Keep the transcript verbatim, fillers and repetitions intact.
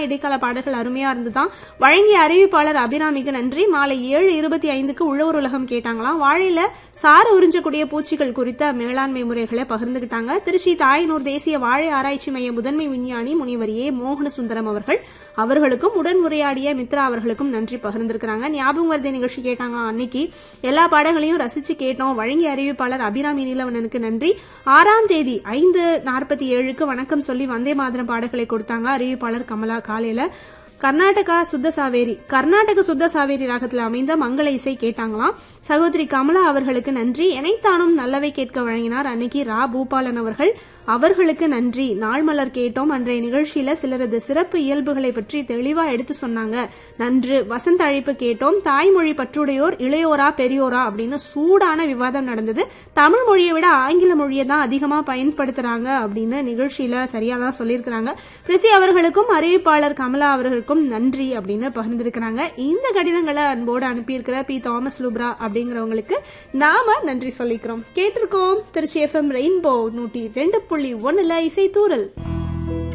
இடைக்கால பாடல்கள் அருமையா இருந்துதான். வழங்கிய அறிவிப்பாளர் அபிராமிக்கு நன்றி. மாலை ஏழு இருபத்தி ஐந்துக்கு உழவர் உலகம் கேட்டாங்களாம். வாழையில சாறு உறிஞ்சக்கூடிய பூச்சிகள் குறித்த மேலாண்மை முறைகளை பகிர்ந்துகிட்டாங்க. திருச்சி தாயனூர் தேசிய வாழை ஆராய்ச்சி மைய முதன்மை விஞ்ஞானி முனிவர் ஏ மோகன சுந்தரம் அவர்கள் அவர்களுக்கும் உடன் உரையாடிய மித்ரா அவர்களுக்கும் நன்றி பகிர்ந்திருக்கிறாங்க. ஞாபகம் வருதே நிகழ்ச்சி கேட்டாங்களாம். அன்னைக்கு எல்லா பாடங்களையும் ரசிச்சு கேட்டோம். வழங்கிய அறிவிப்பாளர் அபிராமி நீலவண்ணனுக்கு நன்றி. ஆறாம் தேதி ஐந்து நாற்பத்தி ஏழுக்கு வணக்கம் சொல்லி வந்தே மாதிரம் பாடல்களை கொடுத்தாங்க அறிவிப்பாளர் கமலா. காலையில கர்நாடகா சுத்த சாவேரி கர்நாடக சுத்த சாவேரி ராகத்தில் அமைந்த மங்கள இசை கேட்டாங்களாம். சகோதரி கமலா அவர்களுக்கு நன்றி. எனைத்தானும் நல்லவை கேட்க வழங்கினார் அன்னைக்கு ரா பூபாலன் அவர்கள், அவர்களுக்கு நன்றி. நாள் மலர் கேட்டோம். அன்றைய நிகழ்ச்சியில சிலரது சிறப்பு இயல்புகளை பற்றி தெளிவா எடுத்து சொன்னாங்க, நன்று. வசந்த அழைப்பு கேட்டோம். தாய்மொழி பற்றுடையோர் இளையோரா பெரியோரா அப்படின்னு சூடான விவாதம் நடந்தது. தமிழ் மொழியை விட ஆங்கில மொழியை தான் அதிகமா பயன்படுத்துறாங்க அப்படின்னு நிகழ்ச்சியில சரியா தான் சொல்லியிருக்கிறாங்க. பிரிசி அவர்களுக்கும் அறிவிப்பாளர் கமலா அவர்களுக்கும் நன்றி அப்படின்னு பகிர்ந்திருக்கிறாங்க. இந்த கடிதங்களை அன்போடு அனுப்பியிருக்கிற பி தாமஸ் லூப்ரா அப்படிங்கிறவங்களுக்கு நாம நன்றி சொல்லிக்கிறோம். கேட்டிருக்கோம் திருச்சி எஃப்எம் ரெயின்போ நூற்றி ரெண்டு புள்ளி ஒன்னுல இசை தூரல்.